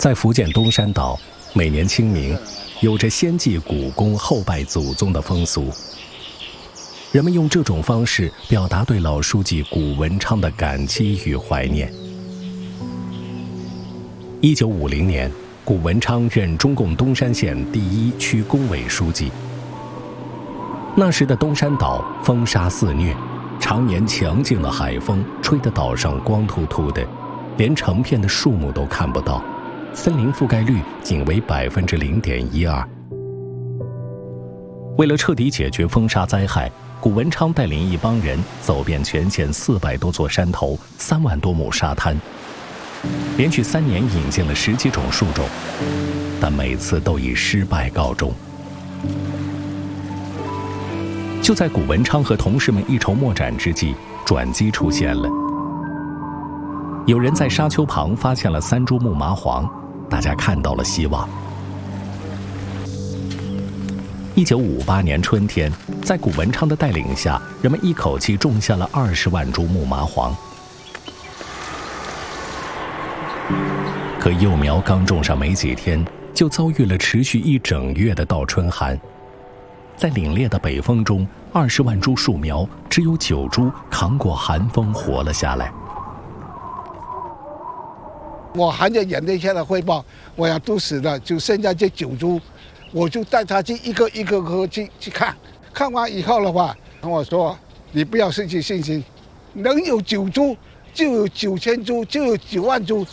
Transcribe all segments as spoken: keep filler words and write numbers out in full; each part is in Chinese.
在福建东山岛，每年清明有着先祭古公后拜祖宗的风俗。人们用这种方式表达对老书记古文昌的感激与怀念。一九五零年，古文昌任中共东山县第一区工委书记。那时的东山岛风沙肆虐，常年强劲的海风吹得岛上光秃秃的，连成片的树木都看不到，森林覆盖率仅为百分之零点一二。为了彻底解决风沙灾害，古文昌带领一帮人走遍全县四百多座山头、三万多亩沙滩，连续三年引进了十几种树种，但每次都以失败告终。就在古文昌和同事们一筹莫展之际，转机出现了。有人在沙丘旁发现了三株木麻黄，大家看到了希望。一九五八年春天，在古文昌的带领下，人们一口气种下了二十万株木麻黄。可幼苗刚种上没几天，就遭遇了持续一整月的倒春寒。在凛冽的北风中，二十万株树苗只有九株扛过寒风活了下来。 我含着眼泪向他汇报，我要都死了，就剩下这九株，我就带他去一个一个个去去看。看完以后的话，跟我说：“你不要失去信心，能有九株，就有九千株，就有九万株。”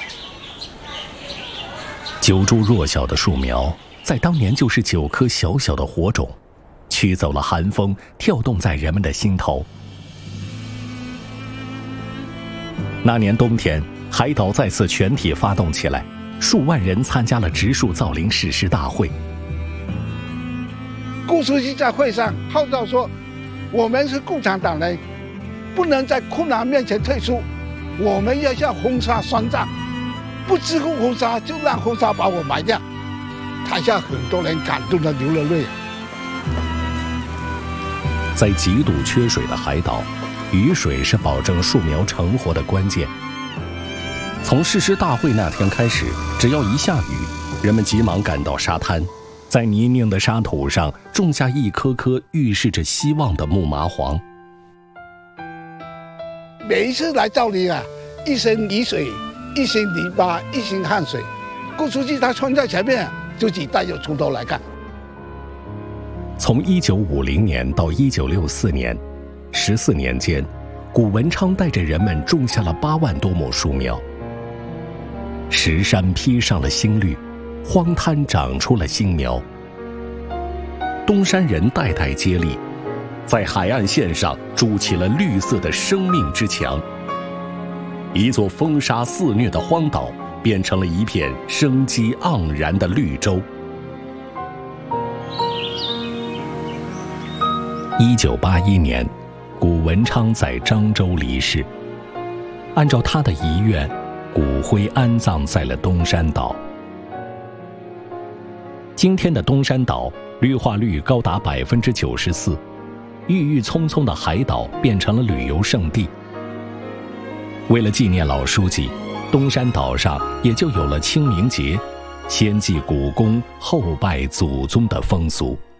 九株弱小的树苗，在当年就是九颗小小的火种，驱走了寒风，跳动在人们的心头。那年冬天，海岛再次全体发动起来，数万人参加了植树造林誓师大会。 顾书记在会上号召说：“我们是共产党人，不能在困难面前退出，我们要向风沙宣战，不支付风沙就让风沙把我埋掉。”台下很多人感动的流了泪。 在极度缺水的海岛，雨水是保证树苗成活的关键。从誓师大会那天开始，只要一下雨，人们急忙赶到沙滩，在泥泞的沙土上种下一颗颗预示着希望的木麻黄。 每一次来造林啊，一身泥水，一身泥巴，一身汗水。顾书记他冲在前面，自己带着锄头来干。 从一九五零年到一九六四年，十四年间，古文昌带着人们种下了八万多亩树苗。石山披上了新绿，荒滩长出了新苗。东山人代代接力，在海岸线上筑起了绿色的生命之墙。一座风沙肆虐的荒岛，变成了一片生机盎然的绿洲。一九八一年，古文昌在漳州离世。按照他的遗愿，骨灰安葬在了东山岛。今天的东山岛绿化率高达百分之九十四，郁郁葱葱的海岛变成了旅游胜地。为了纪念老书记，东山岛上也就有了清明节，先祭古公后拜祖宗的风俗。